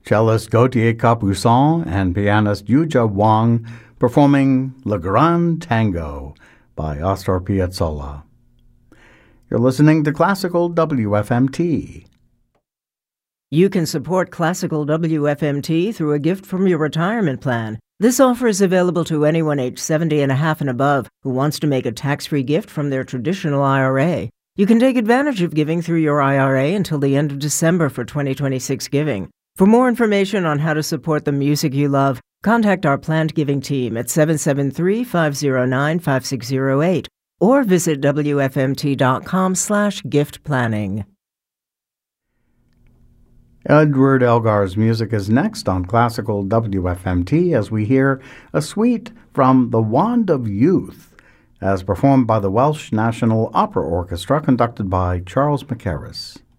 cellist Gautier Capuçon and pianist Yuja Wang performing Le Grand Tango by Astor Piazzolla. You're listening to Classical WFMT. You can support Classical WFMT through a gift from your retirement plan. This offer is available to anyone age 70 and a half and above who wants to make a tax-free gift from their traditional IRA. You can take advantage of giving through your IRA until the end of December for 2026 giving. For more information on how to support the music you love, contact our planned giving team at 773-509-5608 or visit wfmt.com/gift planning. Edward Elgar's music is next on Classical WFMT as we hear a suite from The Wand of Youth, as performed by the Welsh National Opera Orchestra, conducted by Charles Mackerras.